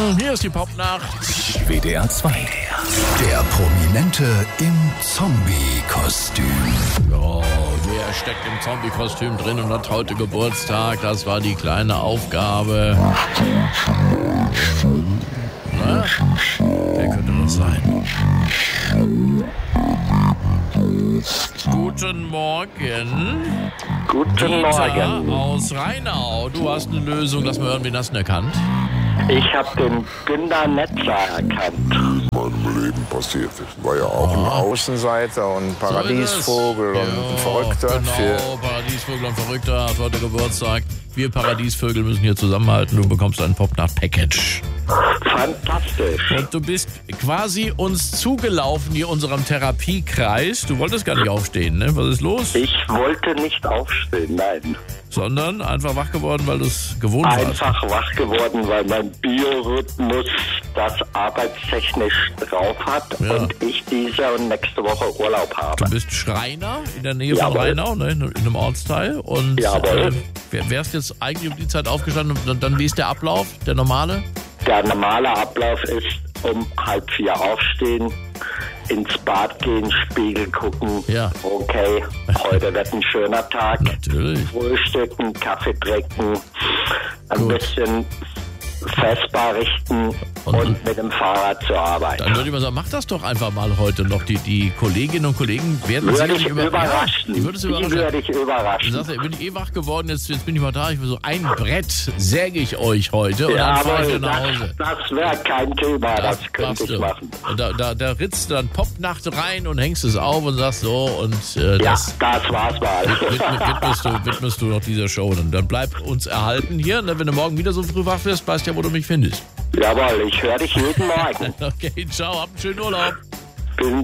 Hier ist die Popnacht. WDR 2. Der Prominente im Zombie-Kostüm. Oh, wer steckt im Zombie-Kostüm drin und hat heute Geburtstag? Das war die kleine Aufgabe. Na? Wer könnte das sein? Guten Morgen. Guten Dieter Morgen. aus Rheinau. Du hast eine Lösung. Lass mal hören, wen hast du denn erkannt? Ich habe den Günter Netzer erkannt. In meinem Leben passiert. Ich war ja auch ein Außenseiter und Paradiesvogel und ein Verrückter. Genau, Paradiesvogel und Verrückter hat heute Geburtstag. Wir Paradiesvögel müssen hier zusammenhalten. Du bekommst ein Popnacht-Package. Fantastisch. Und du bist quasi uns zugelaufen hier unserem Therapiekreis. Du wolltest gar nicht aufstehen, ne? Was ist los? Ich wollte nicht aufstehen, nein. Sondern einfach wach geworden, weil du es gewohnt warst. Einfach wach geworden, weil mein Biorhythmus das arbeitstechnisch drauf hat und ich diese und nächste Woche Urlaub habe. Du bist Schreiner in der Nähe von Jawohl. Rheinau, ne? In einem Ortsteil. Und Jawohl. wärst jetzt eigentlich um die Zeit aufgestanden und dann wie ist der Ablauf, der normale? Der normale Ablauf ist um 3:30 aufstehen, ins Bad gehen, Spiegel gucken. Ja. Okay, heute wird ein schöner Tag. Natürlich. Frühstücken, Kaffee trinken, ein Gut. bisschen Vespa richten Und- und mit dem Fahrrad zur Arbeit. Dann würde ich mal sagen, mach das doch einfach mal heute noch. Die Kolleginnen und Kollegen werden Würde sicherlich ich überraschen. Ja, die würdest du Die überraschen. würde ich Du überraschen. sagst, ich bin wach geworden, jetzt bin ich mal da. Ich will so ein Brett säge ich euch heute und dann fahre ich wieder nach Hause. das wäre kein Thema, das könnte machst ich du. machen. Und da ritzt du dann Popnacht rein und hängst es auf und sagst so und Ja, das das war's mal. widmest du noch dieser Show. Dann bleib uns erhalten hier. Und wenn du morgen wieder so früh wach wirst, weißt ja, wo du mich findest. Jawohl, ich höre dich jeden Morgen. Okay, ciao, hab einen schönen Urlaub. Vielen